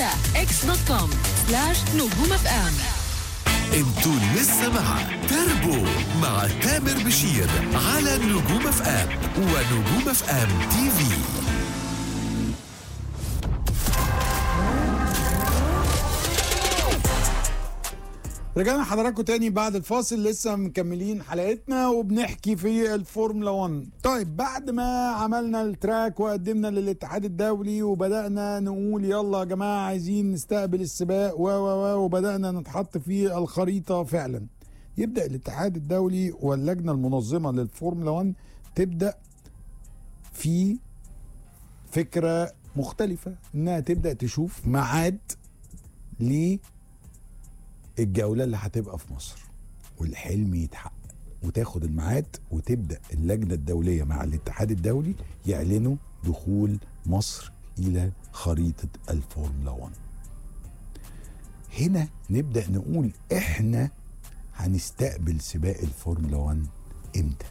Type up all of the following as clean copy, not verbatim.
على x.com/نجوم اف ام. انتوا لسه مع تربو مع تامر بشير على نجوم اف ام ونجوم اف ام تي في. رجعنا حضراتكم تاني بعد الفاصل، لسه مكملين حلقتنا وبنحكي في الفورمولا 1. طيب بعد ما عملنا التراك وقدمنا للاتحاد الدولي وبدأنا نقول يلا يا جماعة عايزين نستقبل السباق وبدأنا نتحط في الخريطة فعلا، يبدأ الاتحاد الدولي واللجنة المنظمة للفورمولا 1 تبدأ في فكرة مختلفة، انها تبدأ تشوف ميعاد الجولة اللي هتبقى في مصر، والحلم يتحقق وتاخد الميعاد، وتبدأ اللجنة الدولية مع الاتحاد الدولي يعلنوا دخول مصر إلى خريطة الفورمولا 1. هنا نبدأ نقول احنا هنستقبل سباق الفورمولا 1 امتى.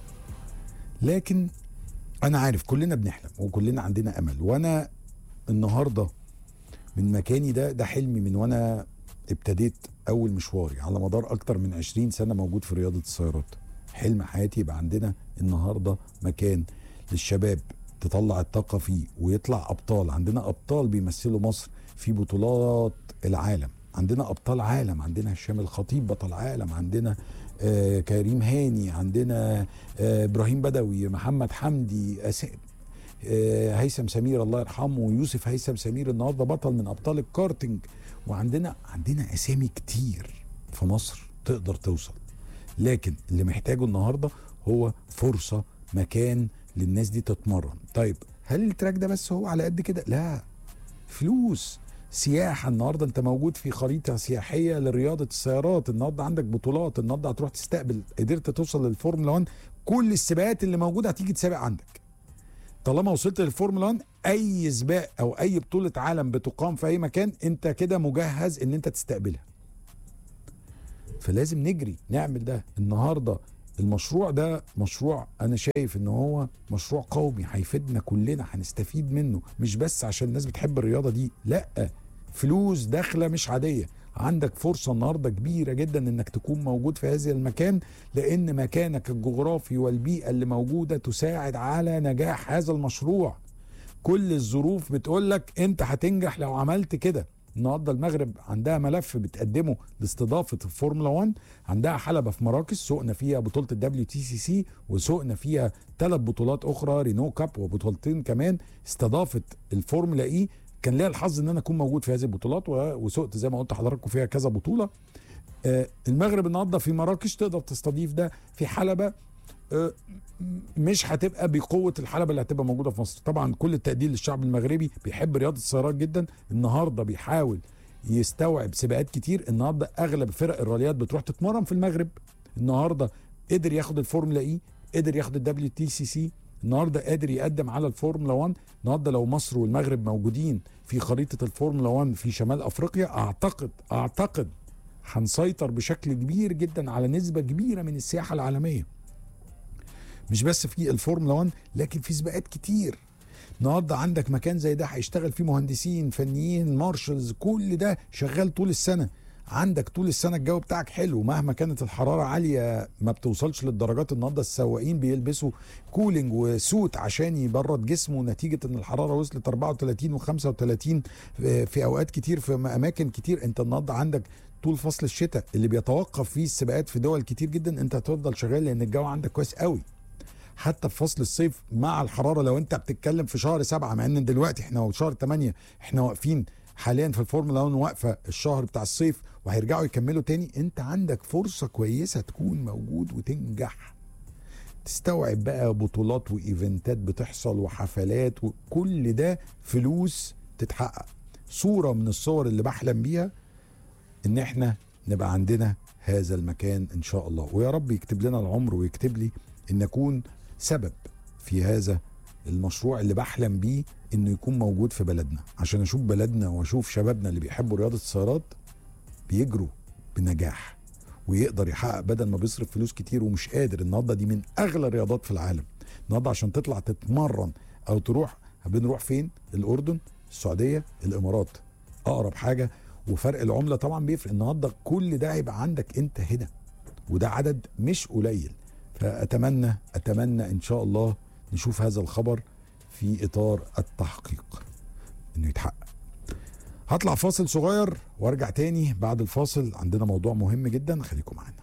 لكن انا عارف كلنا بنحلم وكلنا عندنا امل، وانا النهاردة من مكاني ده حلمي من وانا ابتديت اول مشواري على مدار اكتر من 20 سنة موجود في رياضة السيارات. حلم حياتي يبقى عندنا النهاردة مكان للشباب تطلع الطاقة فيه ويطلع ابطال. عندنا ابطال بيمثلوا مصر في بطولات العالم، عندنا ابطال عالم، عندنا هشام الخطيب بطل عالم، عندنا كريم هاني، عندنا ابراهيم بدوي، محمد حمدي، هيثم سمير الله يرحمه، ويوسف هيثم سمير النهارده بطل من ابطال الكارتنج. وعندنا اسامي كتير في مصر تقدر توصل، لكن اللي محتاجه النهارده هو فرصه، مكان للناس دي تتمرن. طيب هل التراك ده بس هو على قد كده؟ لا، فلوس، سياحه. النهارده انت موجود في خريطه سياحيه لرياضه السيارات، النهارده عندك بطولات، النهارده هتروح تستقبل، قدرت توصل للفورمولا 1 كل السباقات اللي موجوده هتيجي تسابق عندك. طالما وصلت للفورمولا 1 اي سباق او اي بطولة عالم بتقام في اي مكان انت كده مجهز ان انت تستقبلها. فلازم نجري نعمل ده النهاردة. المشروع ده مشروع انا شايف ان هو مشروع قومي هيفيدنا كلنا، هنستفيد منه، مش بس عشان الناس بتحب الرياضة دي، لا، فلوس داخلة مش عادية. عندك فرصة النهاردة كبيرة جدا انك تكون موجود في هذا المكان، لان مكانك الجغرافي والبيئة اللي موجودة تساعد على نجاح هذا المشروع. كل الظروف بتقولك انت هتنجح لو عملت كده. النهارده المغرب عندها ملف بتقدمه لاستضافة الفورمولا 1، عندها حلبة في مراكش سوقنا فيها بطولة WTCC، وسوقنا فيها 3 بطولات اخرى، رينو كاب وبطولتين كمان استضافت الفورمولا اي. كان ليا الحظ ان انا اكون موجود في هذه البطولات وسقت زي ما قلت حضراتكم فيها كذا بطوله. المغرب النهارده في مراكش تقدر تستضيف ده في حلبه مش هتبقى بقوه الحلبه اللي هتبقى موجوده في مصر. طبعا كل التقدير للشعب المغربي، بيحب رياضه السيارات جدا، النهارده بيحاول يستوعب سباقات كتير. النهارده اغلب فرق الراليات بتروح تتمرن في المغرب. النهارده قدر ياخد الفورمولا اي، قدر ياخد WTCC، النهارده قادر يقدم على الفورمولا 1. النهارده لو مصر والمغرب موجودين في خريطه الفورمولا 1 في شمال افريقيا، اعتقد هنسيطر بشكل كبير جدا على نسبه كبيره من السياحه العالميه، مش بس في الفورمولا 1 لكن في سباقات كتير. النهارده عندك مكان زي ده هيشتغل فيه مهندسين، فنيين، مارشلز، كل ده شغال طول السنه. عندك طول السنه الجو بتاعك حلو، مهما كانت الحراره عاليه ما بتوصلش للدرجات. النهارده السواقين بيلبسوا كولينج وسوت عشان يبرد جسمه، نتيجه ان الحراره وصلت 34 و35 في اوقات كتير في اماكن كتير. انت النهارده عندك طول فصل الشتاء اللي بيتوقف فيه السباقات في دول كتير جدا انت هتفضل شغال لان الجو عندك كويس قوي. حتى في فصل الصيف مع الحراره، لو انت بتتكلم في شهر 7، مع ان دلوقتي احنا شهر 8، احنا واقفين حاليا في الفورمولا 1 واقفه الشهر بتاع الصيف وهيرجعوا يكملوا تاني. انت عندك فرصه كويسه تكون موجود وتنجح، تستوعب بقى بطولات وايفنتات بتحصل وحفلات، وكل ده فلوس تتحقق. صوره من الصور اللي بحلم بيها ان احنا نبقى عندنا هذا المكان ان شاء الله، ويا رب يكتب لنا العمر ويكتب لي ان اكون سبب في هذا المشروع اللي بحلم بيه انه يكون موجود في بلدنا، عشان اشوف بلدنا واشوف شبابنا اللي بيحبوا رياضة السيارات بيجروا بنجاح، ويقدر يحقق بدل ما بيصرف فلوس كتير ومش قادر. النهارده دي من اغلى الرياضات في العالم. النهارده عشان تطلع تتمرن او تروح، بنروح فين؟ الاردن، السعودية، الامارات. اقرب حاجه. وفرق العمله طبعا بيفرق. النهارده كل ده هيبقى عندك انت هنا، وده عدد مش قليل. فاتمنى ان شاء الله نشوف هذا الخبر في اطار التحقيق انه يتحقق. هطلع فاصل صغير وارجع تاني بعد الفاصل، عندنا موضوع مهم جدا، خليكم معانا.